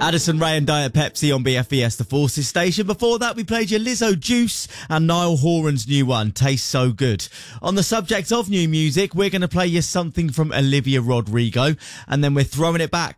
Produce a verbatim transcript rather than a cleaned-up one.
Addison Rae and Diet Pepsi on B F B S The Forces station. Before that, we played you Lizzo Juice and Niall Horan's new one, Tastes So Good. On the subject of new music, we're going to play you something from Olivia Rodrigo, and then we're throwing it back